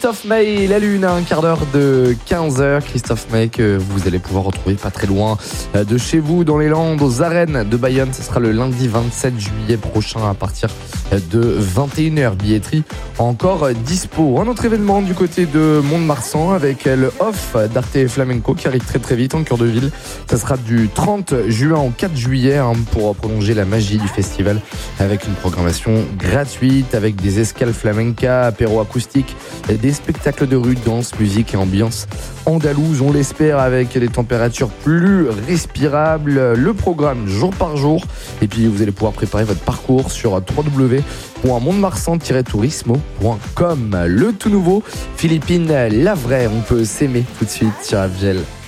Christophe Maé, la Lune, à un quart d'heure de 15h. Christophe Maé que vous allez pouvoir retrouver pas très loin de chez vous, dans les Landes, aux arènes de Bayonne. Ce sera le lundi 27 juillet prochain à partir de 21h. Billetterie encore dispo. Un autre événement du côté de Mont-de-Marsan avec le Off d'Arte Flamenco qui arrive très très vite en cœur de ville. Ça sera du 30 juin au 4 juillet pour prolonger la magie du festival avec une programmation gratuite avec des escales flamenca, apéro acoustique, des spectacles de rue, danse, musique et ambiance andalouse, on l'espère, avec des températures plus respirables, le programme jour par jour, et puis vous allez pouvoir préparer votre parcours sur www.montmarsan-tourismo.com. Le tout nouveau Philippine Lavray, on peut s'aimer tout de suite sur Abgel.